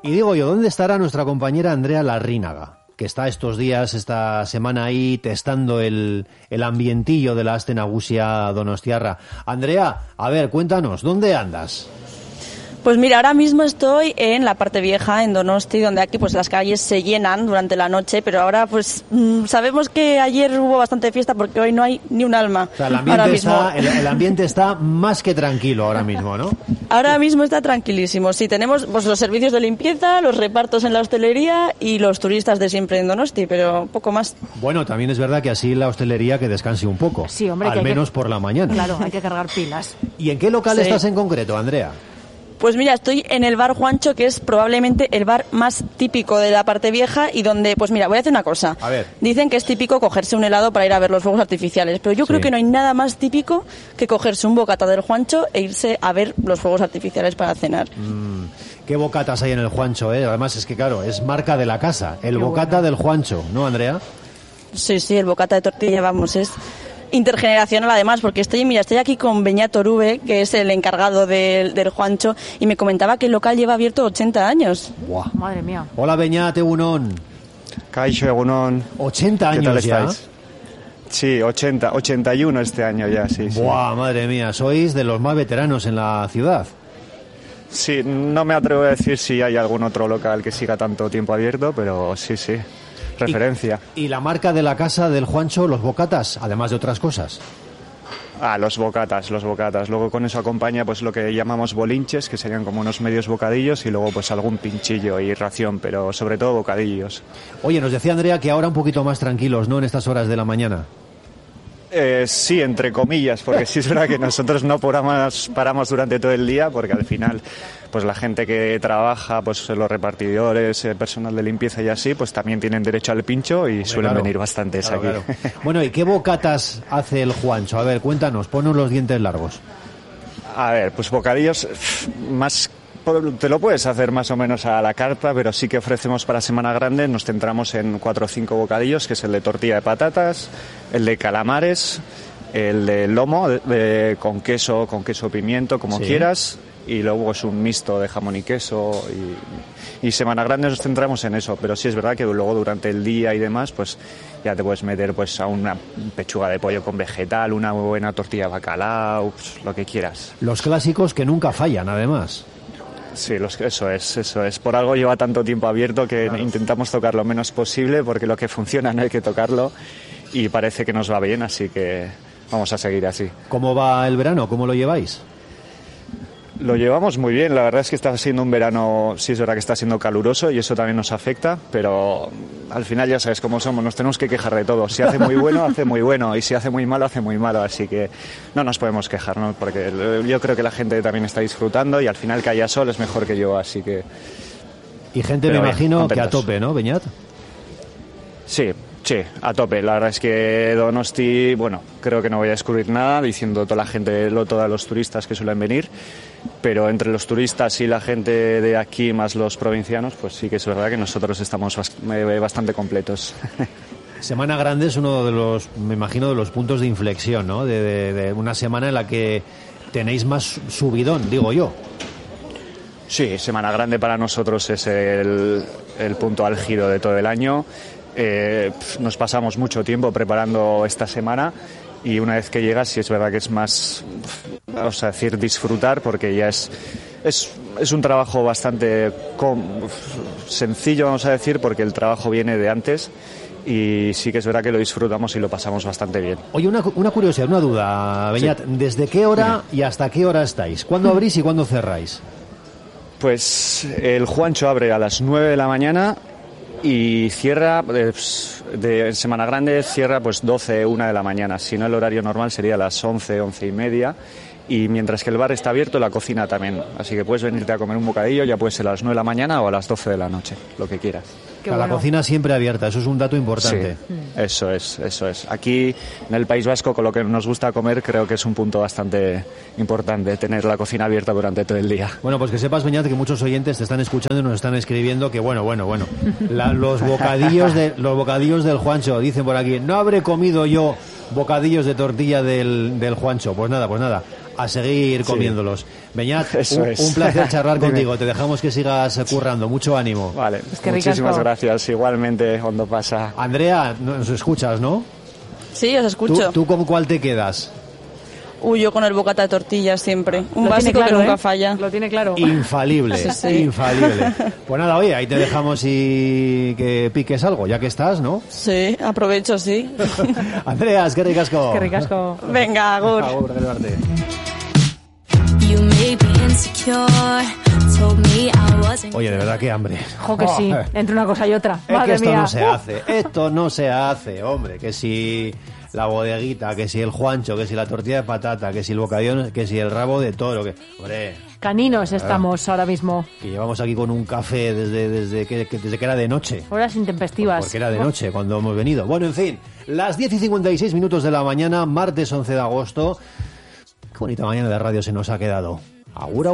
Y digo yo, ¿dónde estará nuestra compañera Andrea Larrínaga? Que está estos días, esta semana ahí, testando el ambientillo de la Aste Nagusia donostiarra. Andrea, a ver, cuéntanos, ¿dónde andas? Pues mira, ahora mismo estoy en la parte vieja, en Donosti, donde aquí pues las calles se llenan durante la noche, pero ahora pues sabemos que ayer hubo bastante fiesta porque hoy no hay ni un alma. O sea, el ambiente está más que tranquilo ahora mismo, ¿no? Ahora mismo está tranquilísimo. Sí, tenemos pues los servicios de limpieza, los repartos en la hostelería y los turistas de siempre en Donosti, pero poco más. Bueno, también es verdad que así la hostelería que descanse un poco. Sí, hombre, al menos por la mañana. Claro, hay que cargar pilas. ¿Y en qué local estás en concreto, Andrea? Pues mira, estoy en el bar Juancho, que es probablemente el bar más típico de la parte vieja y donde, pues mira, voy a hacer una cosa. A ver. Dicen que es típico cogerse un helado para ir a ver los fuegos artificiales, pero yo creo que no hay nada más típico que cogerse un bocata del Juancho e irse a ver los fuegos artificiales para cenar. Qué bocatas hay en el Juancho, ¿eh? Además es que, claro, es marca de la casa. El bocata del Juancho, ¿no, Andrea? Sí, el bocata de tortilla, vamos, es intergeneracional además, porque estoy aquí con Beñat Orube, que es el encargado del Juancho, y me comentaba que el local lleva abierto 80 años. Buah. Madre mía. Hola, Beñat, egunon. Kaixo, egunon. 80 años ¿Qué tal ya. estáis? Sí, 81 este año ya, sí. Buah, madre mía, sois de los más veteranos en la ciudad. Sí, no me atrevo a decir si hay algún otro local que siga tanto tiempo abierto, pero sí. Referencia. ¿Y la marca de la casa del Juancho, los bocatas, además de otras cosas? Los bocatas. Luego con eso acompaña pues lo que llamamos bolinches, que serían como unos medios bocadillos, y luego pues algún pinchillo y ración, pero sobre todo bocadillos. Oye, nos decía Andrea que ahora un poquito más tranquilos, ¿no?, en estas horas de la mañana. Sí, entre comillas, porque sí es verdad que nosotros no paramos durante todo el día, porque al final pues la gente que trabaja, pues los repartidores, personal de limpieza y así, pues también tienen derecho al pincho y suelen venir bastantes aquí. Claro. Bueno, ¿y qué bocatas hace el Juancho? A ver, cuéntanos, ponnos los dientes largos. A ver, pues bocadillos más... Te lo puedes hacer más o menos a la carta, pero sí que ofrecemos para Semana Grande, nos centramos en 4 o 5 bocadillos, que es el de tortilla de patatas, el de calamares, el de lomo con queso pimiento, como quieras, y luego es un mixto de jamón y queso, y Semana Grande nos centramos en eso, pero sí es verdad que luego durante el día y demás, pues ya te puedes meter pues a una pechuga de pollo con vegetal, una buena tortilla de bacalao, pues, lo que quieras. Los clásicos que nunca fallan, además. Sí, eso es. Por algo lleva tanto tiempo abierto que intentamos tocar lo menos posible, porque lo que funciona no hay que tocarlo, y parece que nos va bien, así que vamos a seguir así. ¿Cómo va el verano? ¿Cómo lo lleváis? Lo llevamos muy bien, la verdad es que está siendo un verano, sí es verdad que está siendo caluroso y eso también nos afecta, pero al final ya sabes cómo somos, nos tenemos que quejar de todo. Si hace muy bueno, hace muy bueno, y si hace muy malo, hace muy malo, así que no nos podemos quejar, ¿no? Porque yo creo que la gente también está disfrutando y al final que haya sol es mejor que yo, así que... Y gente, me imagino, que a tope, ¿no, Beñat? Sí, a tope. La verdad es que Donosti, bueno, creo que no voy a descubrir nada diciendo toda la gente, todos los turistas que suelen venir, pero entre los turistas y la gente de aquí más los provincianos, pues sí que es verdad que nosotros estamos bastante completos. Semana Grande es uno de los, me imagino, de los puntos de inflexión, ¿no? De una semana en la que tenéis más subidón, digo yo. Sí, Semana Grande para nosotros es el punto álgido de todo el año. Nos pasamos mucho tiempo preparando esta semana y una vez que llegas sí es verdad que es más, vamos a decir, disfrutar, porque ya es un trabajo bastante sencillo, vamos a decir, porque el trabajo viene de antes y sí que es verdad que lo disfrutamos y lo pasamos bastante bien. Oye, una curiosidad, una duda, Beñat, sí. ¿Desde qué hora y hasta qué hora estáis? ¿Cuándo abrís y cuándo cerráis? Pues el Juancho abre a las 9 de la mañana y cierra, de Semana Grande cierra pues 12, 1 de la mañana. Si no, el horario normal sería a las 11, 11 y media. Y mientras que el bar está abierto, la cocina también. Así que puedes venirte a comer un bocadillo, ya puede ser a las 9 de la mañana o a las 12 de la noche, lo que quieras. La cocina siempre abierta, eso es un dato importante. Sí, eso es. Aquí en el País Vasco, con lo que nos gusta comer, creo que es un punto bastante importante, tener la cocina abierta durante todo el día. Bueno, pues que sepas, Beñat, que muchos oyentes te están escuchando y nos están escribiendo que bueno. Los bocadillos del Juancho, dicen por aquí, no habré comido yo bocadillos de tortilla del Juancho. Pues nada. a seguir comiéndolos. Beñat, un placer charlar contigo. Te dejamos que sigas currando. Mucho ánimo. Vale, muchísimas gracias. Igualmente, cuando pasa. Andrea, nos escuchas, ¿no? Sí, os escucho. ¿Tú con cuál te quedas? Yo con el bocata de tortillas siempre. Un Lo básico claro, que nunca falla. Lo tiene claro. Infalible, Sí. infalible. Pues nada, oye, ahí te dejamos y que piques algo, ya que estás, ¿no? Sí, aprovecho, sí. Andrea, es que ricasco. Qué ricasco. Venga, agur. Agur, que suerte. Oye, de verdad que hambre. Jo, que sí, entre una cosa y otra. Es Madre que esto mía. no se hace, hombre, que si la bodeguita, que si el Juancho, que si la tortilla de patata, que si el bocadillo, que si el rabo de toro, que hombre, Caninos estamos ahora mismo. que llevamos aquí con un café desde que era de noche. Horas intempestivas. Porque era de noche cuando hemos venido. Bueno, en fin, las 10:56 de la mañana, martes 11 de agosto. Qué bonita mañana de radio se nos ha quedado. Agur, agur.